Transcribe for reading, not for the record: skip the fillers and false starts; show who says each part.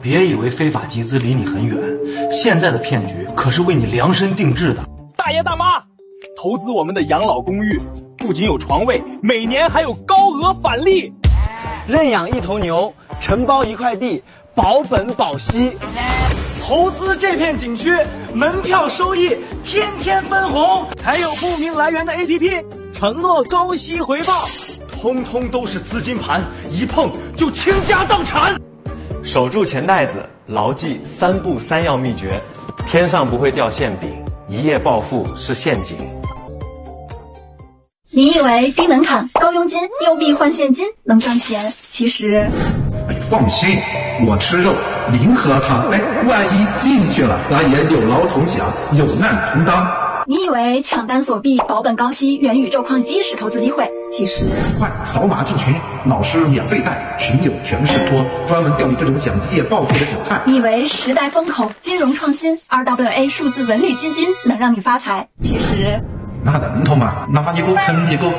Speaker 1: 别以为非法集资离你很远，现在的骗局可是为你量身定制的。
Speaker 2: 大爷大妈，投资我们的养老公寓，不仅有床位，每年还有高额返利。
Speaker 3: 认养一头牛，承包一块地，保本保息。
Speaker 4: 投资这片景区，门票收益天天分红，还有不明来源的 APP， 承诺高息回报，通通都是资金盘，一碰就倾家荡产。
Speaker 5: 守住钱袋子，牢记3不3要秘诀。天上不会掉馅饼，一夜暴富是陷阱。
Speaker 6: 你以为低门槛、高佣金、右币换现金能赚钱？其实，
Speaker 7: 放心，我吃肉，零喝汤。万一进去了，咱也有劳同享，有难同当。
Speaker 6: 你以为抢单锁币、保本高息、元宇宙矿机是投资机会？其实，
Speaker 7: 快扫码进群，老师免费带，群友全是托，专门钓你这种想一夜暴富的韭菜。
Speaker 6: 你以为时代风口、金融创新、RWA 数字文旅基金能让你发财？其实，
Speaker 7: 那能头嘛？哪怕你够坑也够。